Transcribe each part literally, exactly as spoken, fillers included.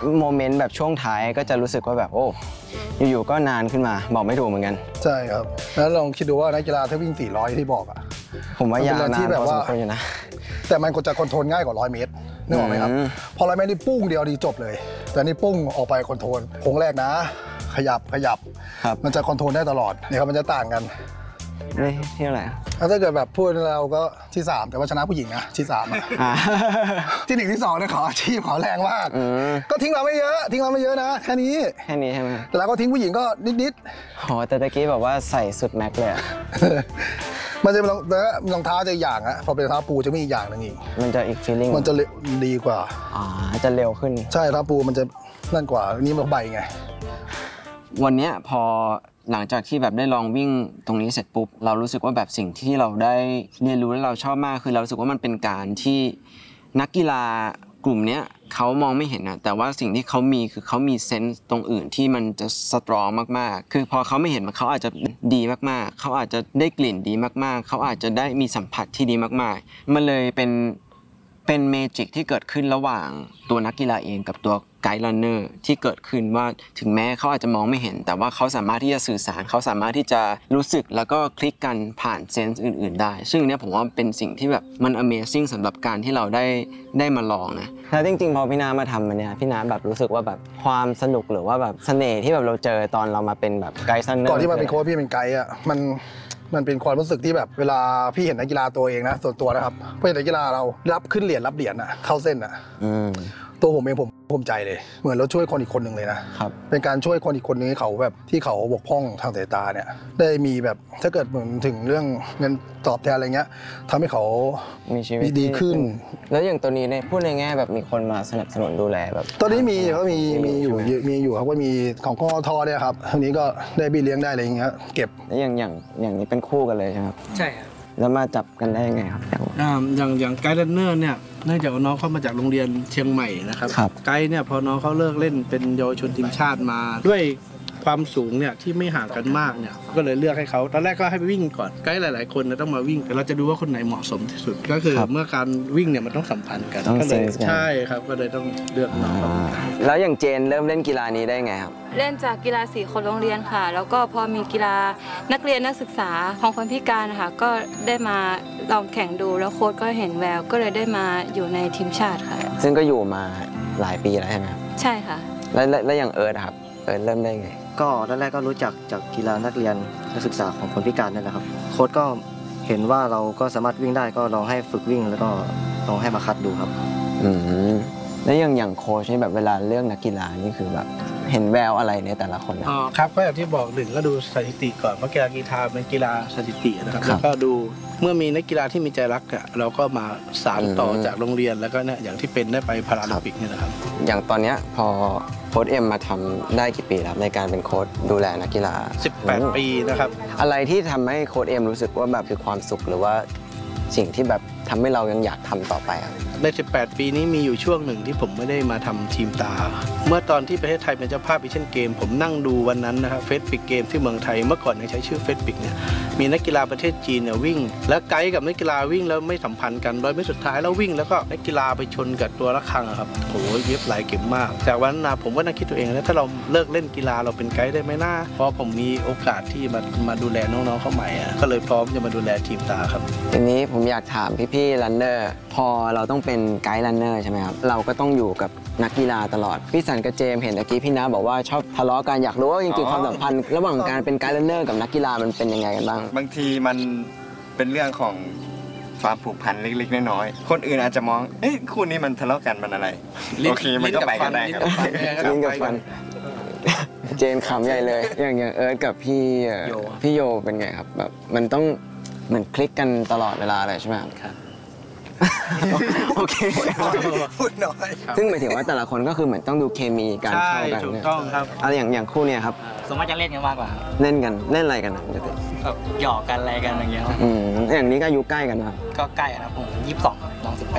โมเมนต์แบบช่วงท้ายก็จะรู้สึกว่าแบบโอ้อยู่ๆก็นานขึ้นมาบอกไม่ถูกเหมือนกันใช่ครับแล้วลองคิดดูว่านักกีฬาถ้าวิ่งสี่ร้อยที่บอกอ่ะผมว่ายาวนานพอสมควรอยู่นะแต่มันก็จะคอนโทรลง่ายกว่าร้อยเมตรนึกออกไหมครับพอร้อยเมตรนี่ปุ้งเดียวดีจบเลยแต่นี่ปุ้งออกไปคอนโทรลโค้งแรกนะขยับขยับมันจะคอนโทรลได้ตลอดเนี่ยครับมันจะต่างกันนี่ที่อะไรถ้าเกิดแบบพูดเราก็ที่สามแต่ว่าชนะผู้หญิงนะที่สามที่หนึ่งที่สองเนี่ยขออาชีพขอแรงมากก็ทิ้งเราไม่เยอะทิ้งเราไม่เยอะนะแค่นี้แค่นี้ใช่ไหมแต่เราก็ทิ้งผู้หญิงก็นิดๆโหแต่ตะกี้แบบว่าใส่สุดแม็กเลยมันจะเป็นรองเท้าจะอย่างอะพอเป็นรองเท้าปูจะมีอีกอย่างนึงอีกมันจะอีกฟีลลิ่งมันจะดีกว่าอ่าจะเร็วขึ้นใช่รองเท้าปูมันจะนั่นกว่านี่มันใบไงวันนี้พอหลังจากที่แบบได้ลองวิ่งตรงนี้เสร็จปุ๊บเรารู้สึกว่าแบบสิ่งที่เราได้เรียนรู้และเราชอบมากคือเรารู้สึกว่ามันเป็นการที่นักกีฬากลุ่มนี้เขามองไม่เห็นนะแต่ว่าสิ่งที่เขามีคือเขามีเซนส์ตรงอื่นที่มันจะสตรองมากๆคือพอเขาไม่เห็นมันเขาอาจจะดีมากๆเขาอาจจะได้กลิ่นดีมากๆเขาอาจจะได้มีสัมผัสที่ดีมากๆมันเลยเป็นเป็นเมจิกที่เกิดขึ้นระหว่างตัวนักกีฬาเองกับตัวไกด์รันเนอร์ที่เกิดขึ้นว่าถึงแม้เขาอาจจะมองไม่เห็นแต่ว่าเขาสามารถที่จะสื่อสารเขาสามารถที่จะรู้สึกแล้วก็คลิกกันผ่านเซนส์อื่นๆได้ซึ่งเนี้ยผมว่าเป็นสิ่งที่แบบมัน Amazing สำหรับการที่เราได้ได้มาลองนะแล้วจริงๆพอพี่น้ามาทำมันเนี้ยพี่น้าแบบรู้สึกว่าแบบความสนุกหรือว่าแบบเสน่ห์ที่แบบเราเจอตอนเรามาเป็นแบบไกด์รันเนอร์ก่อนที่มาเป็นโค้ชพี่เป็นไกด์อ่ะมันมันเป็นความรู้สึกที่แบบเวลาพี่เห็นนักกีฬาตัวเองนะส่วนตัวนะครับพี่เห็นนักกีฬาเรารับขึ้นเหรียญรับเหรียญอ่ะเข้าเส้นอ่ะตัวผมเองผมภูมิใจเลยเหมือนเราช่วยคนอีกคนหนึ่งเลยนะครับเป็นการช่วยคนอีกคนนึงให้เขาแบบที่เขาบกพร่องทางสายตาเนี่ยได้มีแบบถ้าเกิดเหมือนถึงเรื่องเงินตอบแทนอะไรเงี้ยทำให้เขามีชีวิตดีขึ้นแล้วอย่างตัวนี้เนี่ยพูดในแง่แบบมีคนมาสนับสนุนดูแลแบบตอนนี้มีก็มีมีอยู่มีอยู่ครับว่ามีของกทเนี่ยครับทางนี้ก็ได้บี้เลี้ยงได้อะไรอย่างเงี้ยเก็บแล้วอย่างอย่างอย่างนี้เป็นคู่กันเลยใช่ไหมครับใช่ครับแล้วมาจับกันได้ยังไงครับอย่างอย่างไกด์รันเนอร์เนี่ยเนื่องจากว่าน้องเขามาจากโรงเรียนเชียงใหม่นะครับไกด์เนี่ยพอน้องเขาเลิกเล่นเป็นเยาวชนทีมชาติมาด้วยความสูงเนี่ยที่ไม่ห่างกันมากเนี่ยก็เลยเลือกให้เขาตอนแรกก็ให้ไปวิ่งก่อนไกด์หลายๆคนต้องมาวิ่งแต่เราจะดูว่าคนไหนเหมาะสมที่สุดก็คือเมื่อการวิ่งเนี่ยมันต้องสัมพันธ์กันก็เลยใช่ครับก็เลยต้องเลือกน้องแล้วอย่างเจนเริ่มเล่นกีฬานี้ได้ไงครับเล่นจากกีฬาสีคนโรงเรียนค่ะแล้วก็พอมีกีฬานักเรียนนักศึกษาของคนพิการนะคะก็ได้มาลองแข่งดูแล้วโค้ชก็เห็นแววก็เลยได้มาอยู่ในทีมชาติค่ะซึ่งก็อยู่มาหลายปีแล้วใช่ไหมใช่ค่ะแล้วแล้วอย่างเอิร์ธครับเอิร์ธเริ่มได้ไงก็ตอนแรกก็รู้จักจากกีฬานักเรียนนักศึกษาของคนพิการนั่นแหละครับโค้ชก็เห็นว่าเราก็สามารถวิ่งได้ก็ลองให้ฝึกวิ่งแล้วก็ลองให้มาคัดดูครับอืมแล้วอย่างอย่างโค้ชนี่แบบเวลาเลือกนักกีฬานี่คือแบบเห็นแววอะไรในแต่ละคนอ๋อครับก็อย่างที่บอกหนึ่งก็ดูสถิติก่อนเพราะกีฬากีฬาเป็นกีฬาสถิตินะครับแล้วก็ดูเมื่อมีนักกีฬาที่มีใจรักอ่ะเราก็มาสานต่อจากโรงเรียนแล้วก็เนี่ยอย่างที่เป็นได้ไปพาราลิมปิกนี่นะครับอย่างตอนเนี้ยพอโค้ชเอ็มมาทำได้กี่ปีแล้วในการเป็นโค้ชดูแลนักกีฬาสิบแปดปีนะครับอะไรที่ทำให้โค้ชเอ็มรู้สึกว่าแบบคือความสุขหรือว่าสิ่งที่แบบทำให้เรายังอยากทำต่อไปครับในสิบแปดปีนี้มีอยู่ช่วงหนึ่งที่ผมไม่ได้มาทำทีมตาเมื่อตอนที่ประเทศไทยเป็นเจ้าภาพเอเชียนเกมผมนั่งดูวันนั้นนะครับเฟสปิกเกมที่เมืองไทยเมื่อก่อนยังใช้ชื่อเฟสปิกเนี่ยมีนักกีฬาประเทศจีนเนี่ยวิ่งแล้วไกด์กับนักกีฬาวิ่งแล้วไม่สัมพันธ์กันโดยไม่สุดท้ายแล้ววิ่งแล้วก็นักกีฬาไปชนกับตัวระฆังครับโอ้โหเย็บหลายเข็มมากจากวันนั้นผมก็นั่งคิดตัวเองแล้วถ้าเราเลิกเล่นกีฬาเราเป็นไกด์ได้ไหมนะเพราะผมมีโอกาสที่มามาดูแลน้องๆเข้าใหม่ก็เลยพร้อมจะมาดูแลทีมตาครับทีนี้ผมอยากถามพี่ๆรันเนอร์พอเราต้องเป็นไกด์รันเนอร์ใช่ไหมครับเราก็ต้องอยู่กับนักกีฬาตลอดพี่สันกับเจมเห็นตะกี้พี่น้าบอกว่าชอบทะเลาะกันอยากรู้ว่าจริงๆความสัมพันธ์ระหว่างการเป็นไกด์รันเนอร์กับนักกีฬามันเป็นยังไงกันบ้างบางทีมันเป็นเรื่องของความผูกพันเล็กๆน้อยๆคนอื่นอาจจะมองเอ๊ะคู่นี้มันทะเลาะกันมันอะไรโอเคมันก็ไปกันได้ครับลิ้นกับฟันเจนขำใหญ่เลยอย่างอย่างเอิร์ธกับพี่พี่โยเป็นไงครับแบบมันต้องเหมือนคลิกกันตลอดเวลาเลยใช่ไหมครับโอเคพูดน้อยซึ่งหมายถึงว่าแต่ละคนก็คือเหมือนต้องดูเคมีการเข้ากันถูกต้องครับอะไรอย่างอย่างคู่เนี่ยครับสมมติจะเล่นกันมากกว่าเล่นกันเล่นอะไรกันนะปกติแบบหยอกกันอะไรกันอย่างเงี้ยอืมอย่างนี้ก็อายุใกล้กันนะก็ใกล้นะผมยี่สิบสองน้องสิบแปด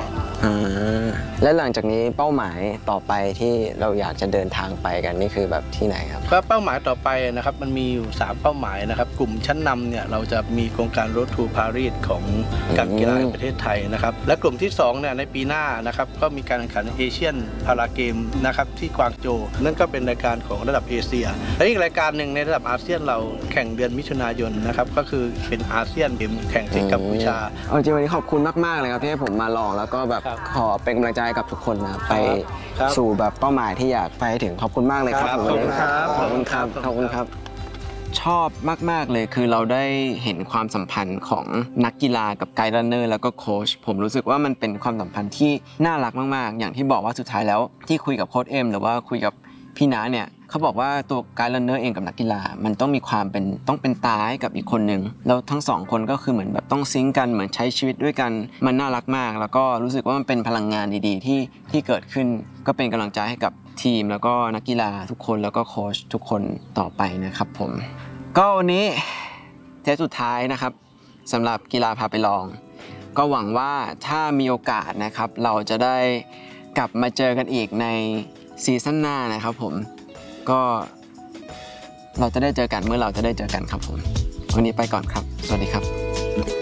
อ่าและหลังจากนี้เป้าหมายต่อไปที่เราอยากจะเดินทางไปกันนี่คือแบบที่ไหนครับก็เป้าหมายต่อไปนะครับมันมีอยู่สามเป้าหมายนะครับกลุ่มชั้นนำเนี่ยเราจะมีโครงการ Road to Paris ของการกีฬาแห่งประเทศไทยนะครับและกลุ่มที่สองเนี่ยในปีหน้านะครับก็มีการแข่งขันเอเชียนพาราเกมนะครับที่กวางโจวนั่นก็เป็นรายการของระดับเอเชียและอีกรายการหนึ่งในระดับอาเซียนเราแข่งเดือนมิถุนายนนะครับก็คือเป็นอาเซียนเกมแข่งที่กัมพูชาเอาจริงวันนี้ขอบคุณมากๆเลยครับที่ให้ผมมาลองแล้วก็แบบขอเป็นกำลังใจกับทุกคนนะไปสู่แบบเป้าหมายที่อยากไปถึงขอบคุณมากเลยครับขอบคุณครับขอบคุณครับขอบคุณครับชอบมากๆเลยคือเราได้เห็นความสัมพันธ์ของนักกีฬากับไกด์รันเนอร์แล้วก็โค้ชผมรู้สึกว่ามันเป็นความสัมพันธ์ที่น่ารักมากๆอย่างที่บอกว่าสุดท้ายแล้วที่คุยกับโค้ชเอ็มหรือว่าคุยกับพี่น้าเนี่ยเขาบอกว่าตัวไกด์รันเนอร์เองกับนักกีฬามันต้องมีความเป็นต้องเป็นตาให้กับอีกคนนึงแล้วทั้งสองคนก็คือเหมือนแบบต้องซิงค์กันเหมือนใช้ชีวิตด้วยกันมันน่ารักมากแล้วก็รู้สึกว่ามันเป็นพลังงานดีๆที่ที่เกิดขึ้นก็เป็นกำลังใจให้กับทีมแล้วก็นักกีฬาทุกคนแล้วก็โค้ชทุกคนต่อไปนะครับผมก็วันนี้เทปสุดท้ายนะครับสำหรับกีฬาพาไปลองก็หวังว่าถ้ามีโอกาสนะครับเราจะได้กลับมาเจอกันอีกในซีซั่นหน้านะครับผมก็เราจะได้เจอกันเมื่อเราจะได้เจอกันครับผมวันนี้ไปก่อนครับสวัสดีครับ